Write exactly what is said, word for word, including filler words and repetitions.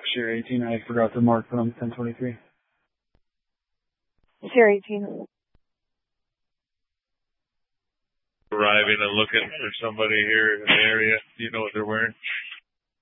Share eighteen. I forgot to mark them. ten twenty-three. Share eighteen. Arriving and looking for somebody here in the area. Do you know what they're wearing?